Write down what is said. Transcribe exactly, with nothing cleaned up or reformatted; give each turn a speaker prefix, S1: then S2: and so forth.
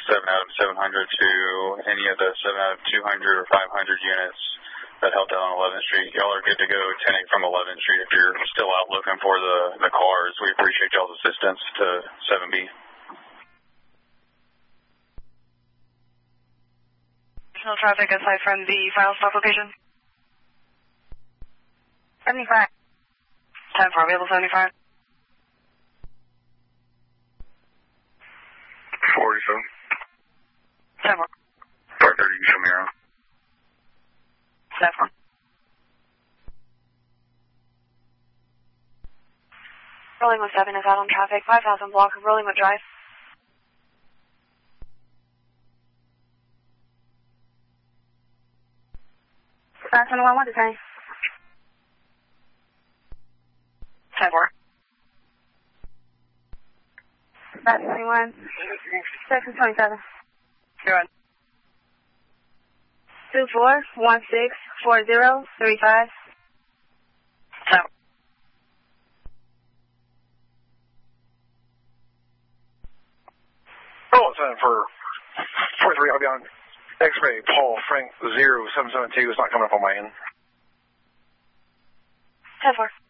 S1: seven out of seven hundred to any of the seven out of two hundred or five hundred units that helped out on eleventh Street. Y'all are good to go ten eight from eleventh Street if you're still out looking for the, the cars. We appreciate y'all's assistance to seven B.
S2: Additional traffic aside from the final stop location. seventy-five. ten four, available seventy-five.
S1: forty-seven.
S2: ten four.
S1: five thirty, show me around.
S2: ten four. Rolling with seven is out on traffic, five thousand block of Rolling with Drive.
S3: five twenty-one, what is that?
S2: ten four.
S3: five twenty-one, section twenty-seven.
S2: Go ahead.
S3: two four one six four zero three five.
S2: ten.
S4: Oh, it's time for forty-three, I'll be on X-ray, Paul, Frank, zero seven seven two, it's not coming up on my end.
S2: ten four.